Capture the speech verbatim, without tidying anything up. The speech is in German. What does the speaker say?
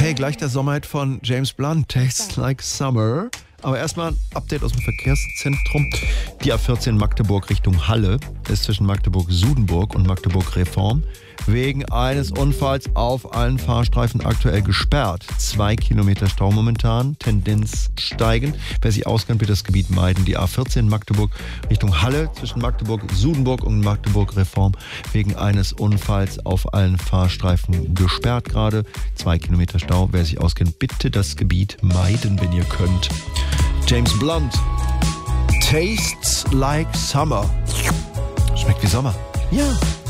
Okay, gleich der Sommerhit von James Blunt, Tastes Like Summer. Aber erstmal ein Update aus dem Verkehrszentrum. Die A vierzehn Magdeburg Richtung Halle ist zwischen Magdeburg-Sudenburg und Magdeburg-Reform wegen eines Unfalls auf allen Fahrstreifen aktuell gesperrt. Zwei Kilometer Stau momentan, Tendenz steigend. Wer sich auskennt, wird das Gebiet meiden. Die A vierzehn Magdeburg Richtung Halle zwischen Magdeburg-Sudenburg und Magdeburg-Reform wegen eines Unfalls auf allen Fahrstreifen gesperrt gerade. Zwei Kilometer Stau. Wer sich auskennt, bitte das Gebiet meiden, wenn ihr könnt. James Blunt, Tastes Like Summer. Schmeckt wie Sommer. Ja.